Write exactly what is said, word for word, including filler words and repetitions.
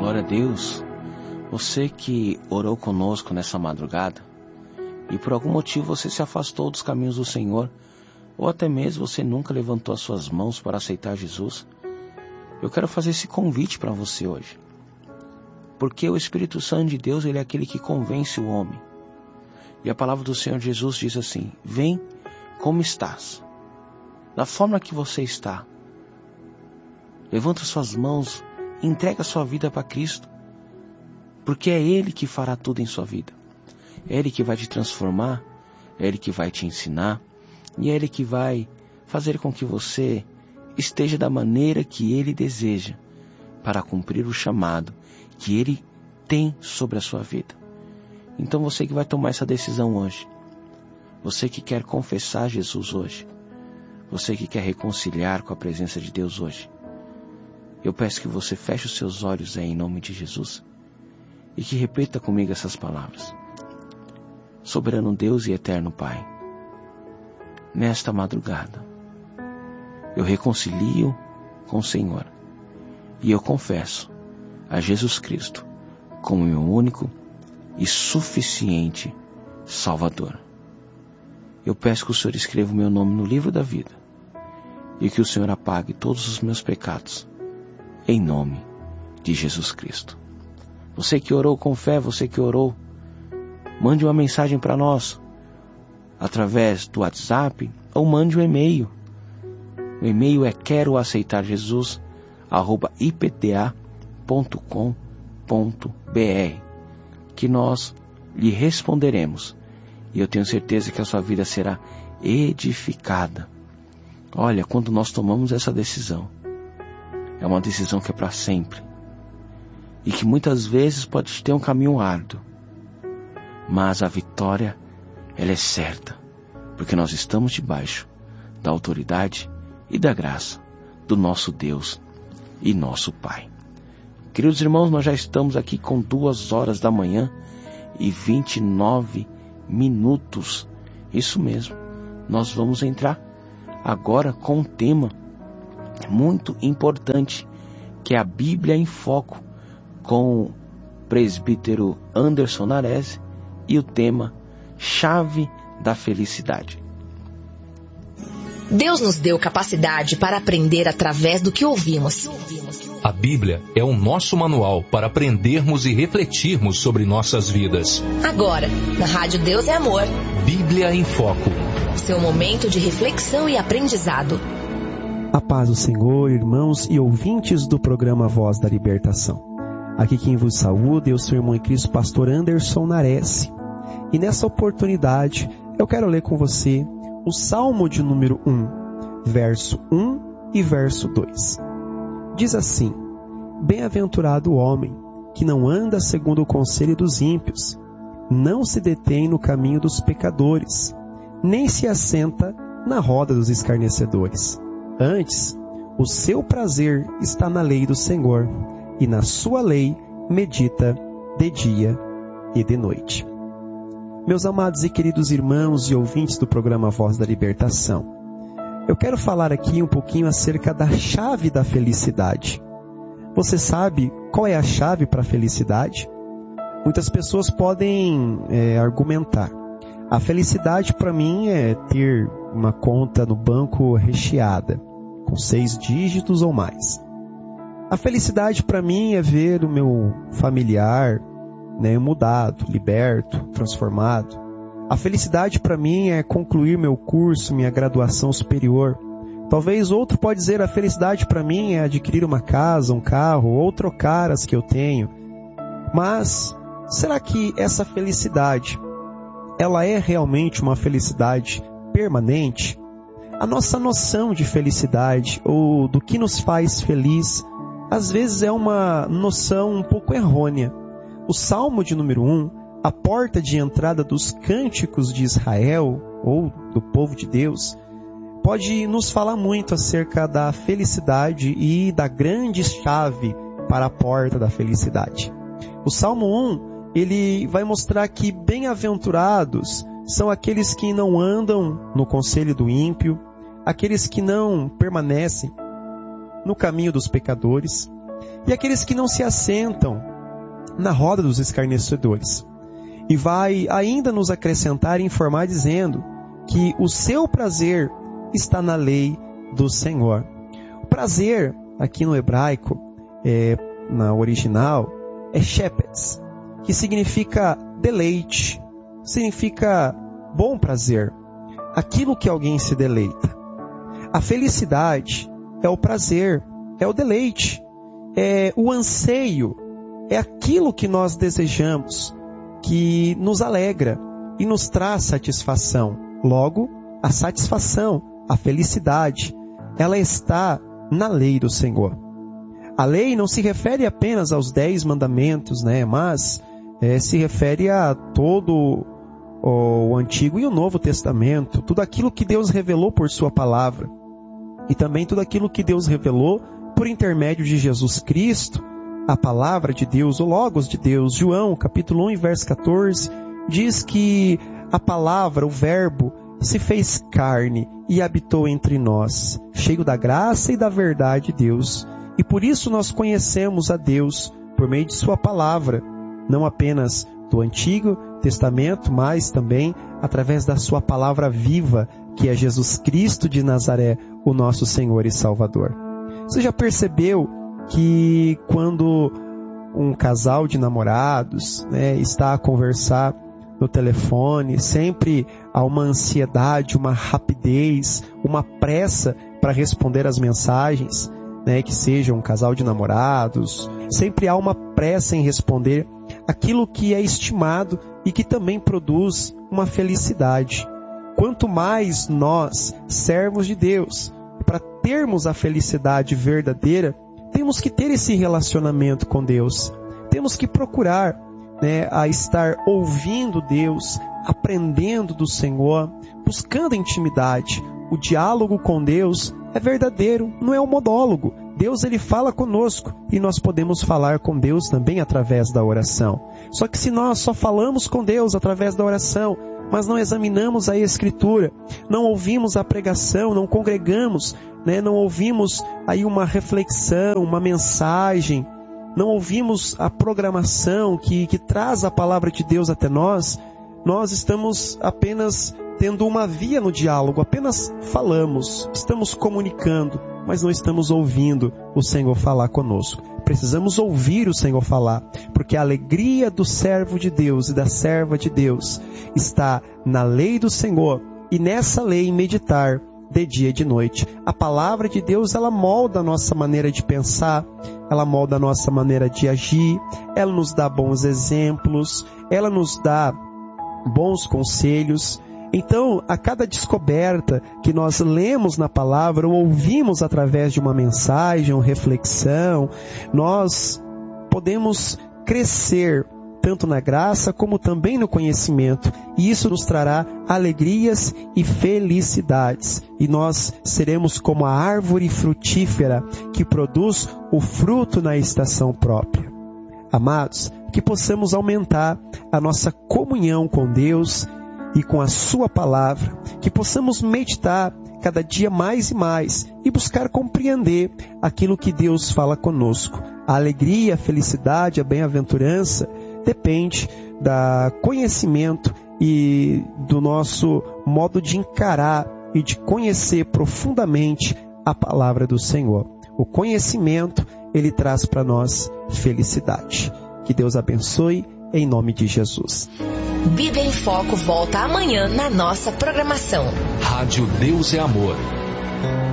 Glória a Deus. Você que orou conosco nessa madrugada e por algum motivo você se afastou dos caminhos do Senhor, ou até mesmo você nunca levantou as suas mãos para aceitar Jesus, eu quero fazer esse convite para você hoje. Porque o Espírito Santo de Deus, ele é aquele que convence o homem. E a palavra do Senhor Jesus diz assim: vem como estás, da forma que você está. Levanta suas mãos, entrega a sua vida para Cristo, porque é Ele que fará tudo em sua vida. É Ele que vai te transformar, é Ele que vai te ensinar, e é Ele que vai fazer com que você esteja da maneira que Ele deseja, para cumprir o chamado que Ele tem sobre a sua vida. Então você que vai tomar essa decisão hoje, você que quer confessar Jesus hoje, você que quer reconciliar com a presença de Deus hoje, eu peço que você feche os seus olhos aí em nome de Jesus e que repita comigo essas palavras. Soberano Deus e eterno Pai, nesta madrugada eu reconcilio com o Senhor e eu confesso a Jesus Cristo como meu único e suficiente Salvador. Eu peço que o Senhor escreva o meu nome no livro da vida e que o Senhor apague todos os meus pecados, em nome de Jesus Cristo. Você que orou com fé, você que orou, mande uma mensagem para nós através do WhatsApp ou mande um e-mail. O e-mail é quero aceitar Jesus arroba i p t a ponto com ponto b r, que nós lhe responderemos e eu tenho certeza que a sua vida será edificada. Olha, quando nós tomamos essa decisão, é uma decisão que é para sempre e que muitas vezes pode ter um caminho árduo, mas a vitória, ela é certa, porque nós estamos debaixo da autoridade e da graça do nosso Deus e nosso Pai. Queridos irmãos, nós já estamos aqui com duas horas da manhã e vinte e nove minutos. Isso mesmo, nós vamos entrar agora com um tema muito importante, que é a Bíblia em Foco, com o presbítero Anderson Nares, e o tema Chave da Felicidade. Deus nos deu capacidade para aprender através do que ouvimos. A Bíblia é o nosso manual para aprendermos e refletirmos sobre nossas vidas. Agora, na Rádio Deus é Amor. Bíblia em Foco. Seu momento de reflexão e aprendizado. A paz do Senhor, irmãos e ouvintes do programa Voz da Libertação. Aqui quem vos saúda é o seu irmão em Cristo, pastor Anderson Nares. E nessa oportunidade, eu quero ler com você o Salmo de número um, verso um e verso dois. Diz assim: bem-aventurado o homem que não anda segundo o conselho dos ímpios, não se detém no caminho dos pecadores, nem se assenta na roda dos escarnecedores. Antes, o seu prazer está na lei do Senhor, e na sua lei medita de dia e de noite. Meus amados e queridos irmãos e ouvintes do programa Voz da Libertação, eu quero falar aqui um pouquinho acerca da chave da felicidade. Você sabe qual é a chave para a felicidade? Muitas pessoas podem é, argumentar: a felicidade para mim é ter uma conta no banco recheada, com seis dígitos ou mais. A felicidade para mim é ver o meu familiar, né, mudado, liberto, transformado. A felicidade para mim é concluir meu curso, minha graduação superior. Talvez outro pode dizer: a felicidade para mim é adquirir uma casa, um carro, ou trocar as que eu tenho. Mas será que essa felicidade, ela é realmente uma felicidade permanente? A nossa noção de felicidade, ou do que nos faz feliz, às vezes é uma noção um pouco errônea. O Salmo de número um, a porta de entrada dos cânticos de Israel, ou do povo de Deus, pode nos falar muito acerca da felicidade e da grande chave para a porta da felicidade. O Salmo um, ele vai mostrar que bem-aventurados são aqueles que não andam no conselho do ímpio, aqueles que não permanecem no caminho dos pecadores. e aqueles que não se assentam na roda dos escarnecedores. E vai ainda nos acrescentar e informar dizendo que o seu prazer está na lei do Senhor. O prazer, aqui no hebraico, é, na original, é shepes, que significa deleite, significa bom prazer, aquilo que alguém se deleita. A felicidade é o prazer, é o deleite, é o anseio, é aquilo que nós desejamos, que nos alegra e nos traz satisfação. Logo, a satisfação, a felicidade, ela está na lei do Senhor. A lei não se refere apenas aos dez mandamentos, né? Mas é, se refere a todo o Antigo e o Novo Testamento, tudo aquilo que Deus revelou por sua palavra, e também tudo aquilo que Deus revelou por intermédio de Jesus Cristo, a palavra de Deus, o Logos de Deus. João, capítulo um, verso quatorze, diz que a palavra, o verbo, se fez carne e habitou entre nós, cheio da graça e da verdade de Deus. E por isso nós conhecemos a Deus por meio de sua palavra, não apenas do Antigo Testamento, mas também através da sua palavra viva, que é Jesus Cristo de Nazaré, o nosso Senhor e Salvador. Você já percebeu que quando um casal de namorados, né, está a conversar no telefone, sempre há uma ansiedade, uma rapidez, uma pressa para responder as mensagens, né, que seja um casal de namorados, sempre há uma pressa em responder aquilo que é estimado e que também produz uma felicidade. Quanto mais nós, servos de Deus, para termos a felicidade verdadeira, temos que ter esse relacionamento com Deus. Temos que procurar, né, a estar ouvindo Deus, aprendendo do Senhor, buscando intimidade. O diálogo com Deus é verdadeiro, não é um monólogo. Deus, ele fala conosco e nós podemos falar com Deus também através da oração. Só que se nós só falamos com Deus através da oração, mas não examinamos a Escritura, não ouvimos a pregação, não congregamos, né, não ouvimos aí uma reflexão, uma mensagem, não ouvimos a programação que, que traz a palavra de Deus até nós, nós estamos apenas tendo uma via no diálogo, apenas falamos, estamos comunicando, mas não estamos ouvindo o Senhor falar conosco. Precisamos ouvir o Senhor falar, porque a alegria do servo de Deus e da serva de Deus está na lei do Senhor, e nessa lei meditar de dia e de noite. A palavra de Deus, ela molda a nossa maneira de pensar, ela molda a nossa maneira de agir, ela nos dá bons exemplos, ela nos dá bons conselhos. Então, a cada descoberta que nós lemos na palavra ou ouvimos através de uma mensagem, uma reflexão, nós podemos crescer tanto na graça como também no conhecimento, e isso nos trará alegrias e felicidades, e nós seremos como a árvore frutífera que produz o fruto na estação própria. Amados, que possamos aumentar a nossa comunhão com Deus e com a sua palavra, que possamos meditar cada dia mais e mais e buscar compreender aquilo que Deus fala conosco. A alegria, a felicidade, a bem-aventurança depende do conhecimento e do nosso modo de encarar e de conhecer profundamente a palavra do Senhor. O conhecimento, ele traz para nós felicidade. Que Deus abençoe em nome de Jesus. Bíblia em Foco volta amanhã na nossa programação. Rádio Deus é Amor.